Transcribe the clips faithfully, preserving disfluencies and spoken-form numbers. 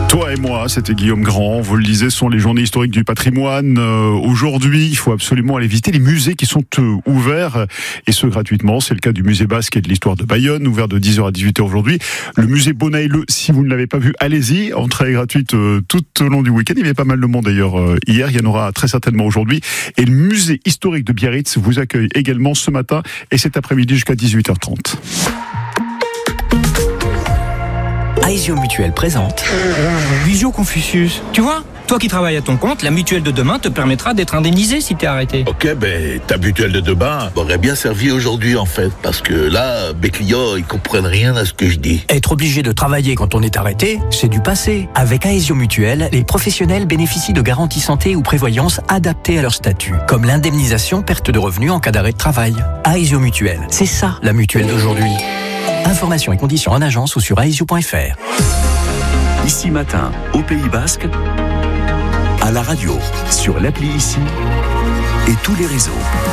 Toi et moi, c'était Guillaume Grand, vous le disiez, ce sont les journées historiques du patrimoine. Euh, aujourd'hui, il faut absolument aller visiter les musées qui sont euh, ouverts, et ce gratuitement. C'est le cas du musée basque et de l'histoire de Bayonne, ouvert de dix heures à dix-huit heures aujourd'hui. Le musée Bonailleux, si vous ne l'avez pas vu, allez-y, entrée gratuite euh, tout au long du week-end. Il y avait pas mal de monde d'ailleurs euh, hier, il y en aura très certainement aujourd'hui. Et le musée historique de Biarritz vous accueille également ce matin et cet après-midi jusqu'à dix-huit heures trente. Aesio Mutuelle présente Visio Confucius. Tu vois, toi qui travailles à ton compte, la mutuelle de demain te permettra d'être indemnisé si t'es arrêté. Ok, ben ta mutuelle de demain m'aurait bien servi aujourd'hui en fait, parce que là, mes clients, ils comprennent rien à ce que je dis. Être obligé de travailler quand on est arrêté, c'est du passé. Avec Aesio Mutuelle, les professionnels bénéficient de garanties santé ou prévoyance adaptées à leur statut, comme l'indemnisation perte de revenus en cas d'arrêt de travail. Aesio Mutuelle, c'est ça la mutuelle d'aujourd'hui. Informations et conditions en agence ou sur aesio point f r. Ici Matin, au Pays Basque, à la radio, sur l'appli Ici et tous les réseaux.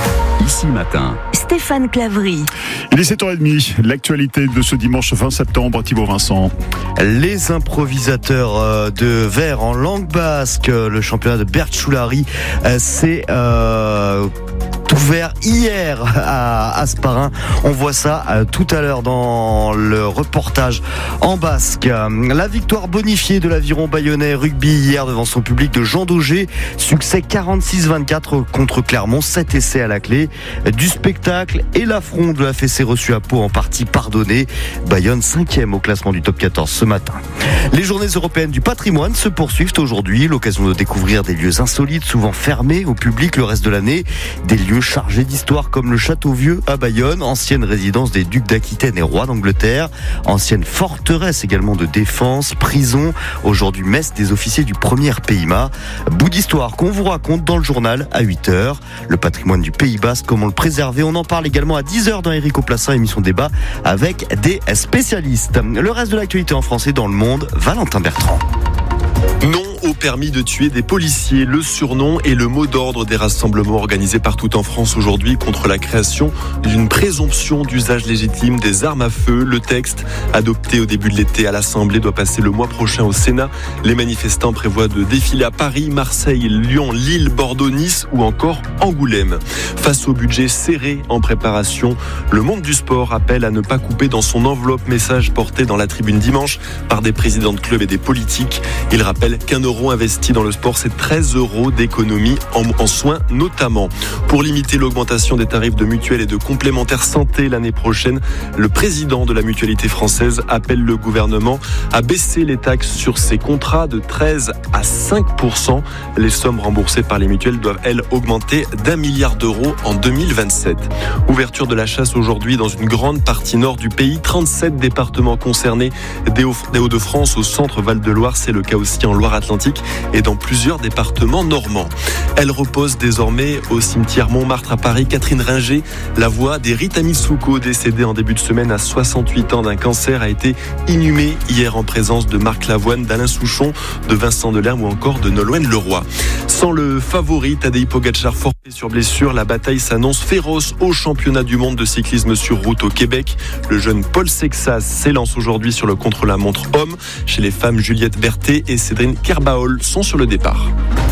Ici Matin. Stéphane Claverie. Il est sept heures trente, l'actualité de ce dimanche vingt septembre, Thibaut Vincent. Les improvisateurs de vers en langue basque, le championnat de Bertchoulari, c'est euh, ouvert hier à Asparin. On voit ça tout à l'heure dans le reportage en basque. La victoire bonifiée de l'aviron bayonnais rugby hier devant son public de Jean Daugé. Succès quarante-six vingt-quatre contre Clermont, sept essais à la clé. Du spectacle et l'affront de la fessée reçue à Pau en partie pardonné. Bayonne cinquième au classement du top quatorze ce matin. Les journées européennes du patrimoine se poursuivent aujourd'hui. L'occasion de découvrir des lieux insolites, souvent fermés au public le reste de l'année. Des lieux chargés d'histoire comme le Château Vieux à Bayonne, ancienne résidence des ducs d'Aquitaine et rois d'Angleterre, ancienne forteresse également de défense, prison, aujourd'hui messe des officiers du premier P I M A. Bout d'histoire qu'on vous raconte dans le journal à huit heures. Le patrimoine du Pays Basque, comment le préserver, on en parle également à dix heures dans Éric Plassin, émission débat avec des spécialistes. Le reste de l'actualité en français dans le monde, Valentin Bertrand. Non au permis de tuer des policiers, le surnom et le mot d'ordre des rassemblements organisés partout en France aujourd'hui contre la création d'une présomption d'usage légitime des armes à feu. Le texte, adopté au début de l'été à l'Assemblée, doit passer le mois prochain au Sénat. Les manifestants prévoient de défiler à Paris, Marseille, Lyon, Lille, Bordeaux, Nice ou encore Angoulême. Face au budget serré en préparation, le monde du sport appelle à ne pas couper dans son enveloppe, message porté dans la tribune dimanche par des présidents de clubs et des politiques. Il rappelle qu'un euro investi dans le sport, c'est treize euros d'économie en, en soins notamment. Pour limiter l'augmentation des tarifs de mutuelles et de complémentaires santé l'année prochaine, le président de la mutualité française appelle le gouvernement à baisser les taxes sur ses contrats de treize à cinq pour cent. Les sommes remboursées par les mutuelles doivent, elles, augmenter d'un milliard d'euros en deux mille vingt-sept. Ouverture de la chasse aujourd'hui dans une grande partie nord du pays. trente-sept départements concernés, des Hauts-de-France au centre Val-de-Loire. C'est le cas aussi en Loire-Atlantique et dans plusieurs départements normands. Elle repose désormais au cimetière Montmartre à Paris. Catherine Ringer, la voix d'Erita Mitsouko, décédée en début de semaine à soixante-huit ans d'un cancer, a été inhumée hier en présence de Marc Lavoine, d'Alain Souchon, de Vincent Delerme ou encore de Nolwenn Leroy. Sans le favori Tadej Pogačar forfait sur blessure, la bataille s'annonce féroce au championnat du monde de cyclisme sur route au Québec. Le jeune Paul Sexas s'élance aujourd'hui sur le contre-la-montre homme. Chez les femmes, Juliette Berthet et Cédrine Kerbaol sont sur le départ.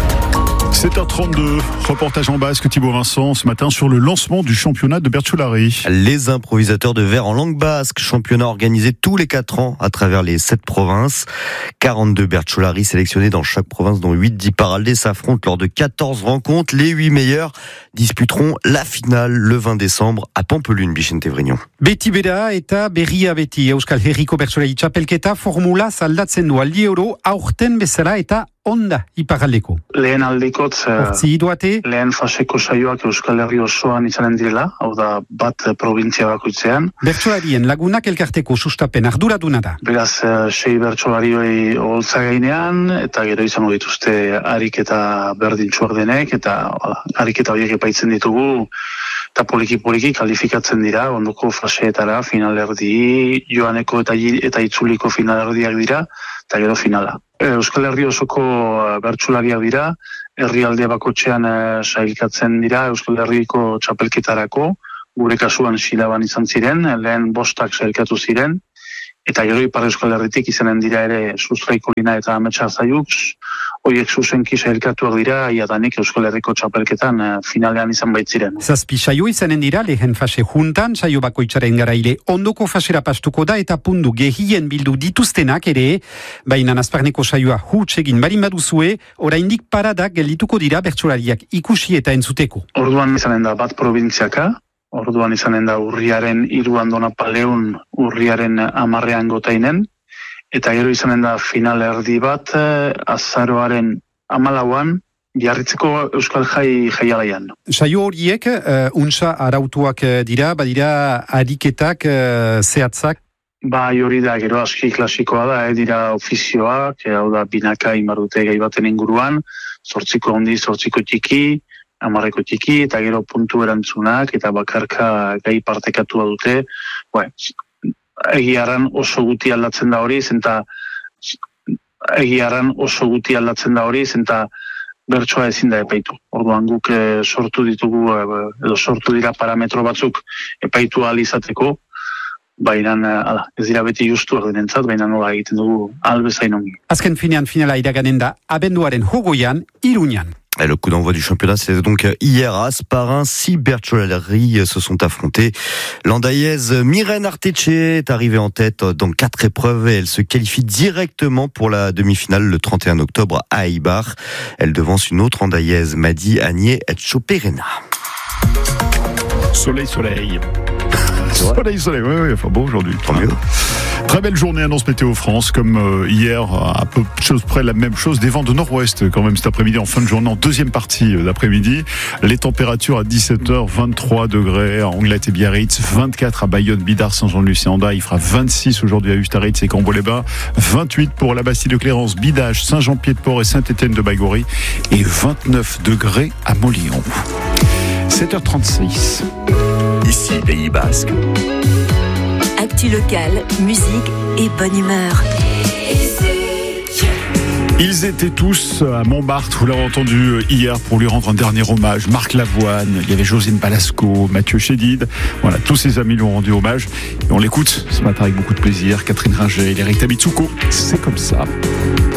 sept heures trente-deux, reportage en basque, Thibaut Vincent, ce matin sur le lancement du championnat de Bertchoulari. Les improvisateurs de vers en langue basque, championnat organisé tous les quatre ans à travers les sept provinces. quarante-deux Bertchoulari sélectionnés dans chaque province, dont huit d'Iparralde, s'affrontent lors de quatorze rencontres. Les huit meilleurs disputeront la finale le vingt décembre à Pampelune, Vicente Vrignon. Beti bera eta berria beti Euskal Herriko Bertsolari txapelketa formula zaldatzen du aldi oro aurten bezala eta onda iparraldeko. Lehen aldikotz, Hortzi doate, lehen faseko saioak Euskal Herri osoan izanen direla, hau da bat provintzia bakoitzean. Bertsolarien lagunak elkarteko sustapen arduraduna da. Beraz, sei bertsolarioi holtza gainean, eta gero izango dituzte ariketa berdintsuak denek, eta hala, ariketa horiek epaitzen ditugu, eta poliki-poliki kalifikatzen dira, ondoko faseetara, finalerdi, joaneko eta, eta itzuliko finalerdiak dira, eta gero finala. Euskal Herri osoko bertsolariak dira, herrialde bakotxean sailkatzen dira Euskal Herriko txapelketarako, gure kasuan Silaban izan ziren, lehen bostak sailkatu ziren, Eta gero Ipar Euskal Herritik izanen dira ere Sustraikolina eta Ametsa Zaiux, horiek zuzenki sailkatuak dira, iadanik Euskal Herriko txapelketan eh, finalean izan baitziren. Zazpi saio izanen dira lehen fase juntan, saio bakoitzaren garaile ondoko fasera pastuko da eta pundu gehien bildu dituztenak ere, baina Azparneko saioa huts egin barin baduzue, oraindik paradak geldituko dira bertsolariak ikusi eta entzuteko. Orduan izanen da bat probintziaka, orduan izanen da urriaren hiruan Donapaleun, urriaren hamarrean Gotainen, eta gero izanen da final erdi bat eh, azaroaren hamalauan, Biarritzeko Euskal Jai jaialaian. Saio horiek, uh, unsa arautuak dira, badira ariketak, uh, zehatzak? Bai, hori da, gero aski klasikoa da, eh, dira ofizioak, eh, hau da binaka inbardute gai baten inguruan, zortziko handi, zortziko txiki, amarreko txiki, eta gero puntu erantzunak, eta bakarka gai partekatua dute. Bai, egiaran oso guti aldatzen da hori, zenta egiaran oso guti aldatzen da hori, zenta bertsoa ezin da epaitu. Orduan guk e, sortu ditugu, e, edo sortu dira parametro batzuk epaitu ahal izateko, baina ala, ez dira beti justu erdenentzat, baina nola egiten dugu albezain ongi. Azken finean finala iraganen da abenduaren jogoian, Iruñan. Et le coup d'envoi du championnat, c'est donc hier à Asparin. Six bertsolari se sont affrontés. L'Andaïaise Myrène Arteche est arrivée en tête dans quatre épreuves et elle se qualifie directement pour la demi-finale le trente et un octobre à Eibar. Elle devance une autre Andaïaise, Madi Agné Etchoperena. Soleil, soleil. Soleil, soleil, oui, oui, enfin bon aujourd'hui. Tant mieux. Très belle journée, annonce Météo France, comme euh, hier, à peu de choses près la même chose, des vents de nord-ouest quand même cet après-midi, en fin de journée, en deuxième partie d'après-midi. Les températures à dix-sept heures, vingt-trois degrés à Anglet et Biarritz, vingt-quatre à Bayonne, Bidart, Saint-Jean-de-Luz et il fera vingt-six aujourd'hui à Ustaritz et Cambo-les-Bains, vingt-huit pour la Bastille de Clérance, Bidage, Saint-Jean-Pied-de-Port et Saint-Étienne de Baïgorry et vingt-neuf degrés à Mollyon. sept heures trente-six. Ici, Pays Basque. Actu locale, musique et bonne humeur. Ils étaient tous à Montmartre, vous l'avez entendu hier, pour lui rendre un dernier hommage. Marc Lavoine, il y avait Josine Balasco, Mathieu Chédid. Voilà, tous ses amis lui ont rendu hommage. Et on l'écoute ce matin avec beaucoup de plaisir. Catherine Ringer et Eric Tabitsuko, c'est comme ça.